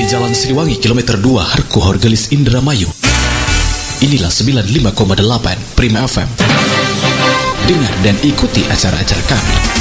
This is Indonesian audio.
Jalan Siliwangi kilometer 2 Harku Horgelis Indramayu. Inilah 95,8 Prima FM. Dengar dan ikuti acara-acara kami.